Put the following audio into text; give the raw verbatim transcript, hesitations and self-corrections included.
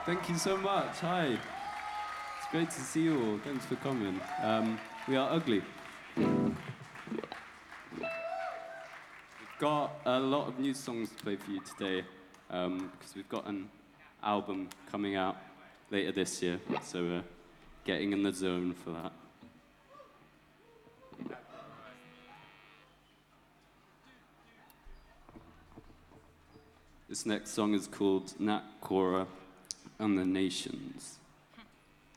Thank you so much. Hi. It's great to see you all. Thanks for coming. Um, we are Ugly. We've got a lot of new songs to play for you today um, because we've got an album coming out later this year, so we're getting in the zone for that. This next song is called Nat Cora and the Nations.